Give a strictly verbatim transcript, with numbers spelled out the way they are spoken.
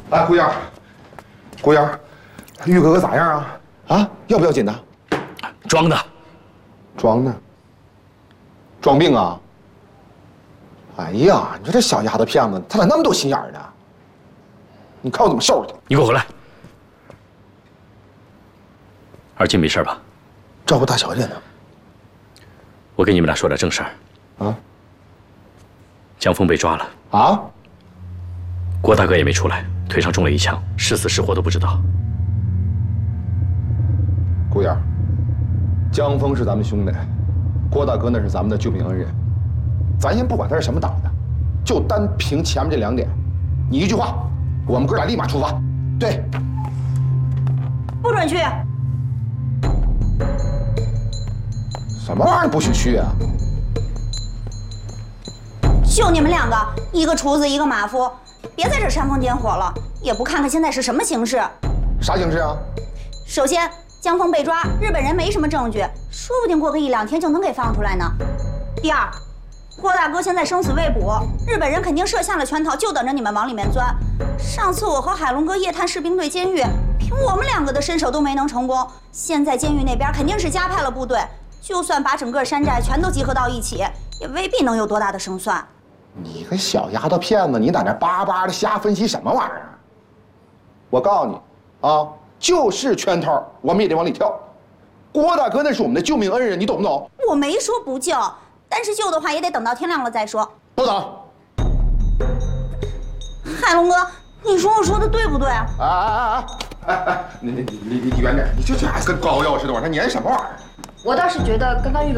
哎，姑爷，姑爷，玉哥哥咋样啊？啊，要不要紧的？ 装的， 装的。装病啊？哎呀，你说这小丫头片子，她咋那么多心眼呢？你看我怎么收拾她！ 你给我回来。二进没事吧？ 照顾大小姐呢。 我跟你们俩说点正事儿。 啊？ 江峰被抓了。 啊？ 郭大哥也没出来，腿上中了一枪，是死是活都不知道。 姑爷，江峰是咱们兄弟，郭大哥那是咱们的救命恩人，咱先不管他是什么党的，就单凭前面这两点，你一句话，我们哥俩立马出发。对， 不准去。 什么玩意儿不许去啊？ 就你们两个，一个厨子，一个马夫，别在这煽风点火了，也不看看现在是什么形势。 啥形势啊？ 首先，江峰被抓，日本人没什么证据，说不定过个一两天就能给放出来呢。第二，郭大哥现在生死未卜，日本人肯定设下了圈套，就等着你们往里面钻。上次我和海龙哥夜探士兵队监狱，凭我们两个的身手都没能成功，现在监狱那边肯定是加派了部队，就算把整个山寨全都集合到一起，也未必能有多大的胜算。 你个小丫头片子，你在那巴巴的瞎分析什么玩意儿？我告诉你，啊，就是圈套，我们也得往里跳。郭大哥那是我们的救命恩人，你懂不懂？ 我没说不救，但是救的话也得等到天亮了再说。 不等。 海龙哥，你说我说的对不对啊？ 哎哎哎哎哎哎，你你你你你远点！你这这还跟膏药似的往上粘什么玩意儿？ 我倒是觉得刚刚玉